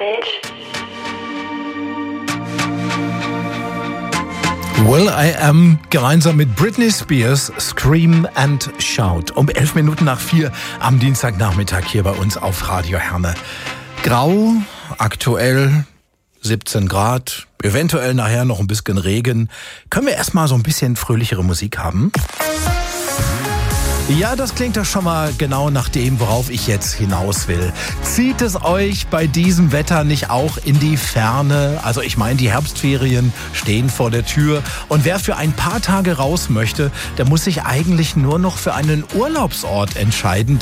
bitch. Will I Am gemeinsam mit Britney Spears, Scream and Shout. Um 4:11 am Dienstagnachmittag hier bei uns auf Radio Herne. Grau, aktuell 17 Grad, eventuell nachher noch ein bisschen Regen. Können wir erstmal so ein bisschen fröhlichere Musik haben? Ja, das klingt doch schon mal genau nach dem, worauf ich jetzt hinaus will. Zieht es euch bei diesem Wetter nicht auch in die Ferne? Also ich meine, die Herbstferien stehen vor der Tür. Und wer für ein paar Tage raus möchte, der muss sich eigentlich nur noch für einen Urlaubsort entscheiden.